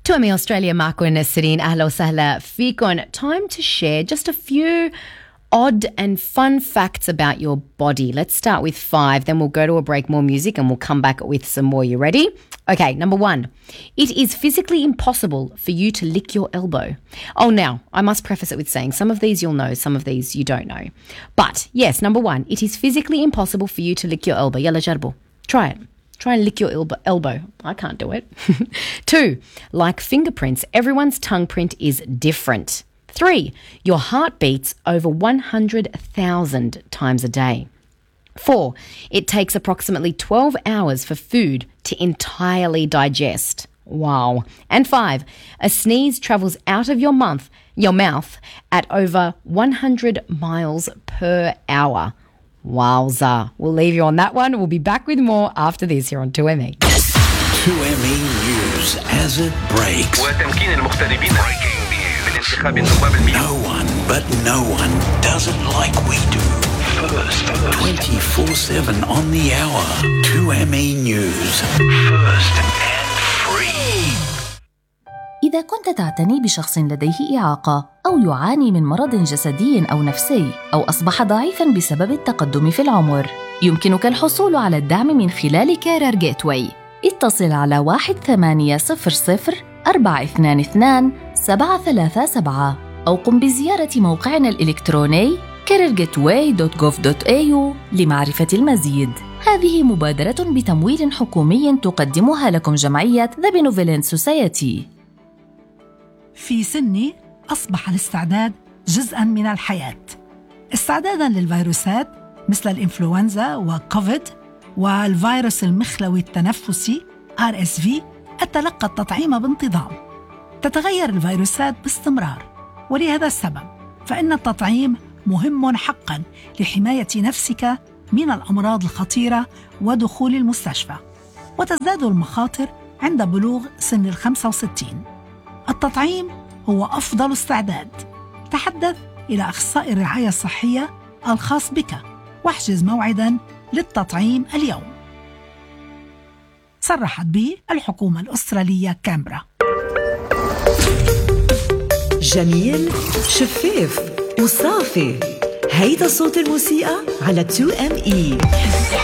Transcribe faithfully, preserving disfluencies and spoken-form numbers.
تو أمي أستراليا معكم نسرين. أهلا وسهلا فيكم. Time to share just a few odd and fun facts about your body. Let's start with five, then we'll go to a break, more music, and we'll come back with some more. You ready? Okay, number one. It is physically impossible for you to lick your elbow. Oh, now, I must preface it with saying some of these you'll know, some of these you don't know. But, yes, number one, it is physically impossible for you to lick your elbow. Yalla jarbo. Try it. Try and lick your elbow. elbow. I can't do it. Two, like fingerprints, everyone's tongue print is different. Three, your heart beats over one hundred thousand times a day. Four, it takes approximately twelve hours for food to entirely digest. Wow. And five, a sneeze travels out of your mouth, your mouth at over one hundred miles per hour. Wowza. We'll leave you on that one. We'll be back with more after this here on two M E. two M E News as it breaks. وتمكين المغتربين من انتخاب النواب المئة. No one but no one does it like we do. First, twenty-four seven on the hour. two M E News. First and free. إذا كنت تعتني بشخص لديه إعاقة أو يعاني من مرض جسدي أو نفسي أو أصبح ضعيفاً بسبب التقدم في العمر، يمكنك الحصول على الدعم من خلال كارير جيتواي. اتصل على واحد ثمانية صفر صفر أربعة اثنان اثنان سبعة ثلاثة سبعة أو قم بزيارة موقعنا الإلكتروني كارير جيتواي دوت جوف دوت إيه يو لمعرفة المزيد. هذه مبادرة بتمويل حكومي تقدمها لكم جمعية The Benevolent Society. في سني أصبح الاستعداد جزءاً من الحياة، استعداداً للفيروسات مثل الإنفلونزا وكوفيد والفيروس المخلوي التنفسي آر إس في. أتلقى التطعيم بانتظام. تتغير الفيروسات باستمرار، ولهذا السبب فإن التطعيم مهم حقاً لحماية نفسك من الأمراض الخطيرة ودخول المستشفى، وتزداد المخاطر عند بلوغ سن الخمسة وستين. التطعيم هو أفضل استعداد. تحدث إلى أخصائي الرعاية الصحية الخاص بك واحجز موعداً للتطعيم اليوم. صرحت به الحكومة الأسترالية كامبرا. جميل، شفاف وصافي. هيدا صوت الموسيقى على تو إم إي.